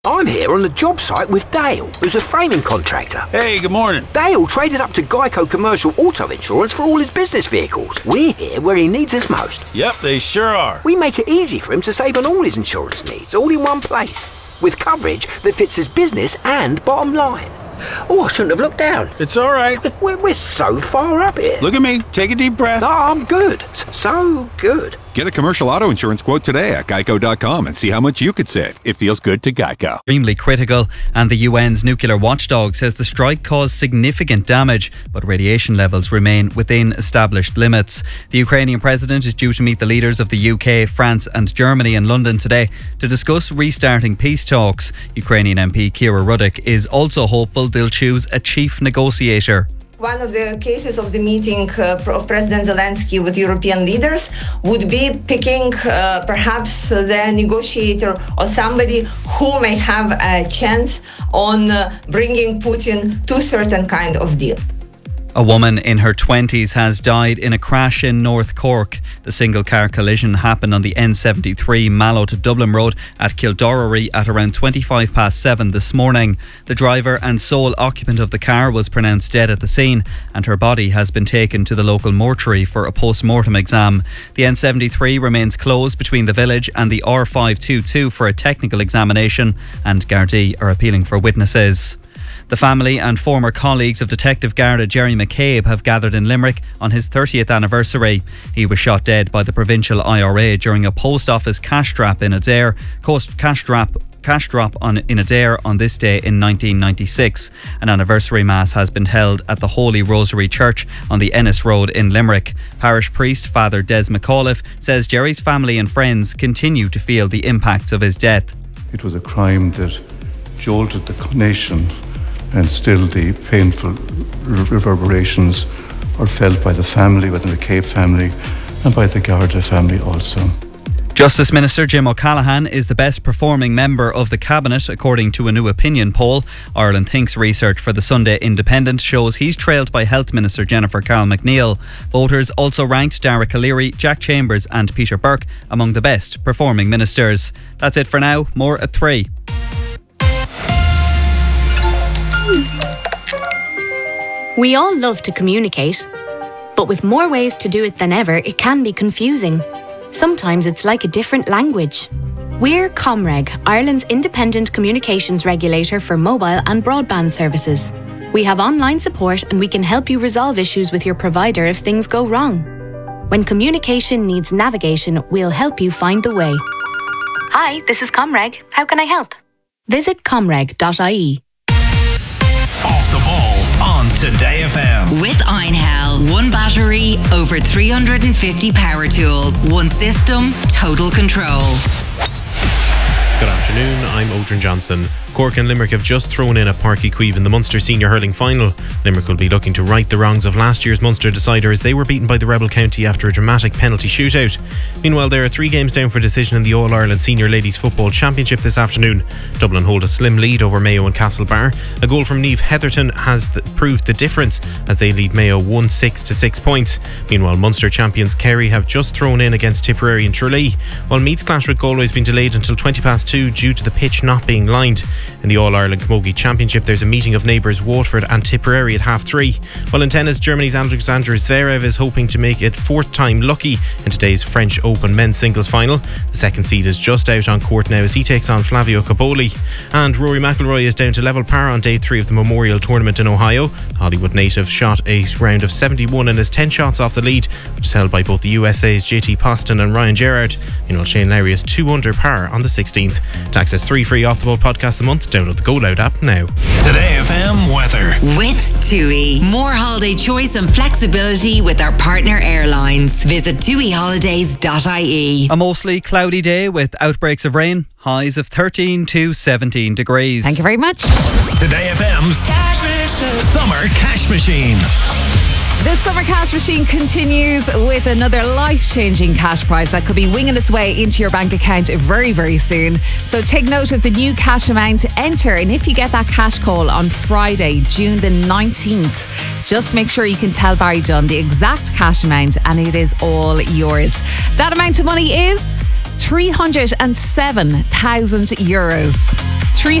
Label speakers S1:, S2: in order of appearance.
S1: I'm here on the job site with Dale, who's a framing contractor.
S2: Hey, good morning.
S1: Dale traded up to Geico Commercial Auto Insurance for all his business vehicles. We're here where he needs us most.
S2: Yep, they sure are.
S1: We make it easy for him to save on all his insurance needs, all in one place, with coverage that fits his business and bottom line. Oh, I shouldn't have looked down.
S2: It's all right.
S1: We're so far up here.
S2: Look at me. Take a deep breath.
S1: No, I'm good. So good.
S3: Get a commercial auto insurance quote today at geico.com and see how much you could save. It feels good to Geico.
S4: Extremely critical, and the UN's nuclear watchdog says the strike caused significant damage, but radiation levels remain within established limits. The Ukrainian president is due to meet the leaders of the UK, France and Germany in London today to discuss restarting peace talks. Ukrainian MP Kira Rudik is also hopeful they'll choose a chief negotiator.
S5: One of the cases of the meeting of President Zelensky with European leaders would be picking perhaps the negotiator or somebody who may have a chance on bringing Putin to a certain kind of deal.
S4: A woman in her 20s has died in a crash in North Cork. The single-car collision happened on the N73 Mallow to Dublin Road at Kildorrery at around 7:25 this morning. The driver and sole occupant of the car was pronounced dead at the scene, and her body has been taken to the local mortuary for a post-mortem exam. The N73 remains closed between the village and the R522 for a technical examination, and Gardaí are appealing for witnesses. The family and former colleagues of Detective Garda Jerry McCabe have gathered in Limerick on his 30th anniversary. He was shot dead by the provincial IRA during a post office cash drop in Adair on this day in 1996. An anniversary mass has been held at the Holy Rosary Church on the Ennis Road in Limerick. Parish priest Father Des McAuliffe says Jerry's family and friends continue to feel the impacts of his death.
S6: It was a crime that jolted the nation, and still the painful reverberations are felt by the family, by the McCabe family, and by the Garda family also.
S4: Justice Minister Jim O'Callaghan is the best performing member of the Cabinet, according to a new opinion poll. Ireland Thinks research for the Sunday Independent shows he's trailed by Health Minister Jennifer Carroll McNeil. Voters also ranked Darragh O'Leary, Jack Chambers and Peter Burke among the best performing ministers. That's it for now. More at 3.
S7: We all love to communicate, but with more ways to do it than ever, it can be confusing. Sometimes it's like a different language. We're Comreg, Ireland's independent communications regulator for mobile and broadband services. We have online support and we can help you resolve issues with your provider if things go wrong. When communication needs navigation, we'll help you find the way. Hi, this is Comreg. How can I help? Visit comreg.ie.
S8: Off the ball on Today FM.
S9: With Einhell. One battery, over 350 power tools. One system, total control.
S10: Good afternoon, I'm Odrin Johnson. Cork and Limerick have just thrown in a Páirc Uí Chaoimh in the Munster Senior Hurling Final. Limerick will be looking to right the wrongs of last year's Munster decider as they were beaten by the Rebel County after a dramatic penalty shootout. Meanwhile, there are 3 games down for decision in the All-Ireland Senior Ladies Football Championship this afternoon. Dublin hold a slim lead over Mayo and Castlebar. A goal from Niamh Heatherton has proved the difference as they lead Mayo 1-6 to 6 points. Meanwhile, Munster champions Kerry have just thrown in against Tipperary and Tralee, while Meath's clash with Galway has been delayed until 2:20 due to the pitch not being lined. In the All-Ireland Camogie Championship, there's a meeting of neighbours Waterford and Tipperary at 3:30. While in tennis, Germany's Alexander Zverev is hoping to make it 4th time lucky in today's French Open men's singles final. The second seed is just out on court now as he takes on Flavio Caboli. And Rory McIlroy is down to level par on day 3 of the Memorial Tournament in Ohio. The Hollywood native shot a round of 71 and is 10 shots off the lead, which is held by both the USA's JT Poston and Ryan Gerrard. Meanwhile, Shane Lowry is 2 under par on the 16th. To access 3 free Off the Ball podcasts a month, download the Go Loud app now.
S8: Today FM weather.
S9: With TUI. More holiday choice and flexibility with our partner airlines. Visit tuiholidays.ie.
S4: A mostly cloudy day with outbreaks of rain. Highs of 13 to 17 degrees.
S11: Thank you very much.
S8: Today FM's Summer Cash Machine.
S11: This Summer Cash Machine continues with another life-changing cash prize that could be winging its way into your bank account very, very soon. So take note of the new cash amount, enter, and if you get that cash call on Friday, June the 19th, just make sure you can tell Barry Dunn the exact cash amount and it is all yours. That amount of money is €307,000. 300